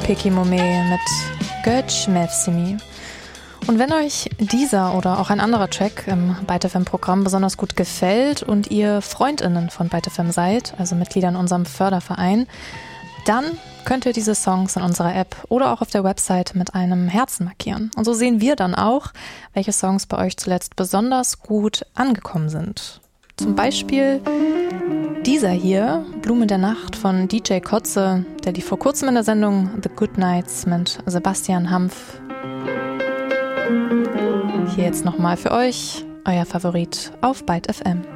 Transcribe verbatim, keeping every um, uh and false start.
Peki Mome mit Götsch Mevsimi. Und wenn euch dieser oder auch ein anderer Track im Byte F M-Programm besonders gut gefällt und ihr FreundInnen von Byte F M seid, also Mitglieder in unserem Förderverein, dann könnt ihr diese Songs in unserer App oder auch auf der Website mit einem Herzen markieren. Und so sehen wir dann auch, welche Songs bei euch zuletzt besonders gut angekommen sind. Zum Beispiel dieser hier, Blume der Nacht von D J Kotze, der lief vor kurzem in der Sendung The Good Nights mit Sebastian Hampf. Hier jetzt nochmal für euch, euer Favorit auf Byte F M.